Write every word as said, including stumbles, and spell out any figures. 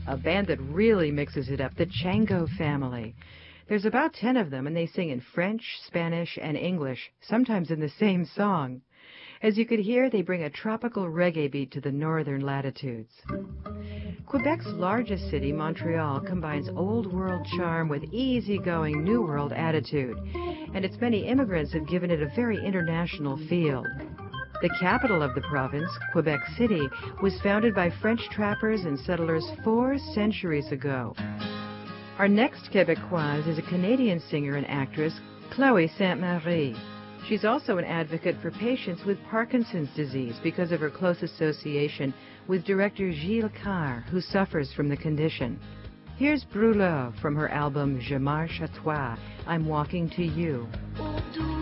A band that really mixes it up, the Chango Family. There's about ten of them, and they sing in French, Spanish, and English, sometimes in the same song. As you could hear, they bring a tropical reggae beat to the northern latitudes. Quebec's largest city, Montreal, combines old-world charm with easy-going New World attitude, and its many immigrants have given it a very international feel. The capital of the province, Quebec City, was founded by French trappers and settlers four centuries ago. Our next Quebecoise is a Canadian singer and actress, Chloe Sainte-Marie. She's also an advocate for patients with Parkinson's disease because of her close association with director Gilles Carre, who suffers from the condition. Here's Brûleur from her album Je marche à toi, I'm walking to you.